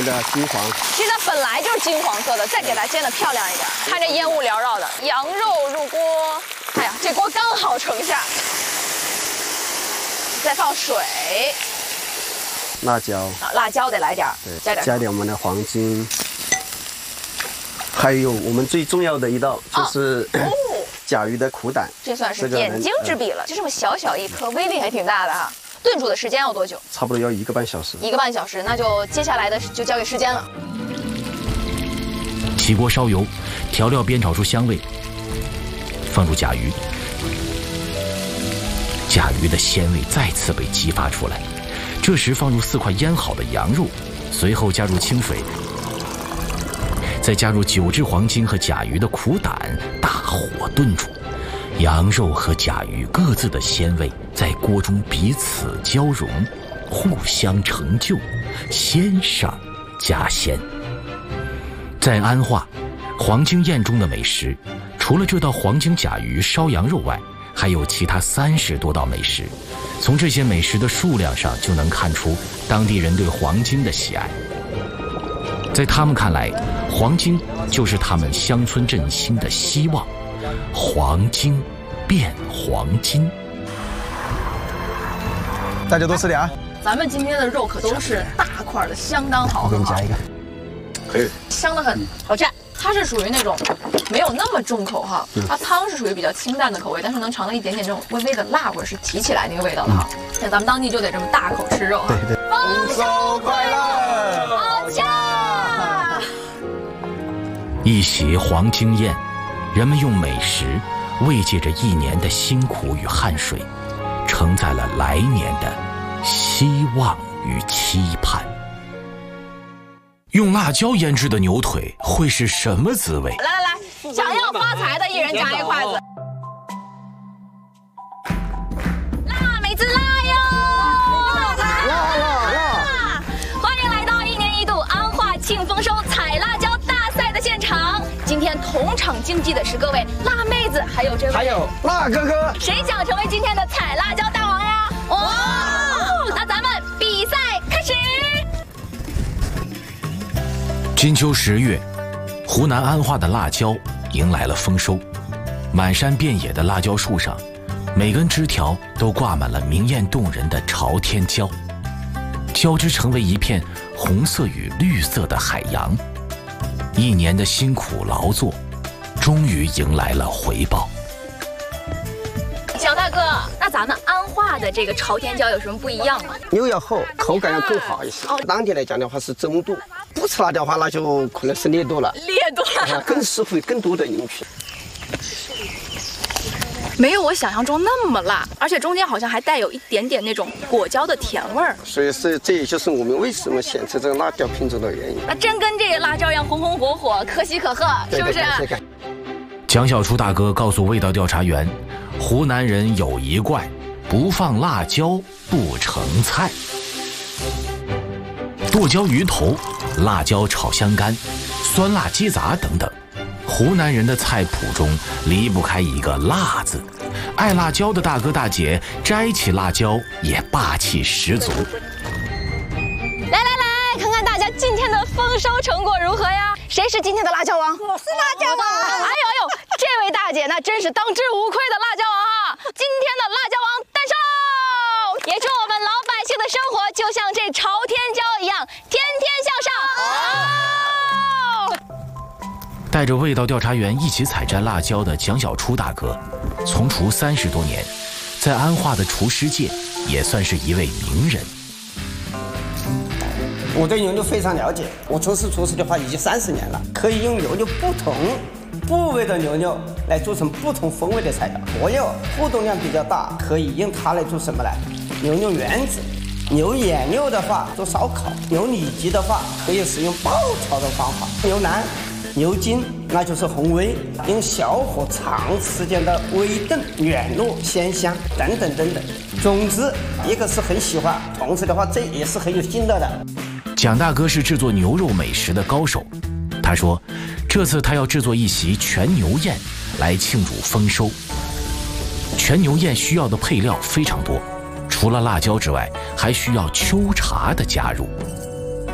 的金黄。 其实它本来就是金黄色的，再给它煎得漂亮一点。看这烟雾缭绕的，羊肉入锅。哎呀，这锅刚好盛下。再放水。 辣椒。 啊，辣椒得来点儿。 对，加点我们的黄金。还有我们最重要的一道就是甲鱼的苦胆。这算是点睛之笔了，就这么小小一颗，威力还挺大的哈。炖煮的时间要多久？差不多要1个半小时。1个半小时，那就接下来的就交给时间了。 起锅烧油，调料煸炒出香味，放入甲鱼。甲鱼的鲜味再次被激发出来。这时放入4块腌好的羊肉，随后加入清水，再加入9只黄金和甲鱼的苦胆，大火炖煮。羊肉和甲鱼各自的鲜味在锅中彼此交融，互相成就，鲜上加鲜。在安化，黄金宴中的美食，除了这道黄金甲鱼烧羊肉外，还有其他30多道美食。从这些美食的数量上就能看出当地人对黄金的喜爱。在他们看来，黄金就是他们乡村振兴的希望。黄金变黄金， 大家多吃点啊！ 咱们今天的肉可都是大块的，相当好。 我给你加一个，可以， 香得很，好吃。它是属于那种没有那么重口哈，它汤是属于比较清淡的口味，但是能尝到一点点这种微微的辣味，是提起来那个味道的哈。像咱们当地就得这么大口吃肉啊！ 对对，丰收快乐， 好恰！ 一席黄金宴，人们用美食慰藉着1年的辛苦与汗水，承载了来年的希望与期盼。用辣椒腌制的牛腿会是什么滋味？ 来，想要发财的一人夹1筷子。辣妹子辣哟！辣！欢迎来到1年1度安化庆丰收采辣椒大赛的现场。今天同场竞技的是各位辣妹子，还有辣哥哥。 谁想成为今天的采辣椒大王呀？那咱们比赛开始。 金秋10月，湖南安化的辣椒迎来了丰收。满山遍野的辣椒树上，每根枝条都挂满了明艳动人的朝天椒，交织成为一片红色与绿色的海洋。1年的辛苦劳作，终于迎来了回报。 蒋大哥，那咱们安化的这个朝天椒有什么不一样吗？ 油要厚，口感要更好一些。当地来讲的话是中度，不吃辣椒的话，那就可能是烈度了。 烈度更是会更多的饮品。 没有我想象中那么辣，而且中间好像还带有一点点那种果椒的甜味儿。 所以这也就是我们为什么选择这个辣椒品种的原因。 那真跟这个辣椒一样红红火火，可喜可贺，是不是？ 蒋小初大哥告诉味道调查员，湖南人有一怪，不放辣椒不成菜。剁椒鱼头、辣椒炒香干、酸辣鸡杂等等，湖南人的菜谱中离不开一个辣字。爱辣椒的大哥大姐摘起辣椒也霸气十足。 来，看看大家今天的丰收成果如何呀？谁是今天的辣椒王？我是辣椒王！哎呦，这位大姐那真是当之无愧的辣椒王啊！今天的辣椒王诞生，也祝我们老百姓的生活就像这朝天椒一样，天天向上。 带着味道调查员一起采摘辣椒的蒋小初大哥，从厨30多年，在安化的厨师界也算是一位名人。 我对牛肉非常了解，我从事厨师的话已经30年了，可以用牛肉不同部位的牛肉来做成不同风味的菜肴。火药互动量比较大，可以用它来做什么呢？牛肉圆子。牛眼肉的话做烧烤，牛里脊的话可以使用爆炒的方法，牛腩、牛筋那就是红煨，用小火长时间的微炖软糯鲜香等等等等。总之，一个是很喜欢，同时的话这也是很有心得的。 蒋大哥是制作牛肉美食的高手，他说，这次他要制作一席全牛宴来庆祝丰收。全牛宴需要的配料非常多，除了辣椒之外，还需要秋茶的加入。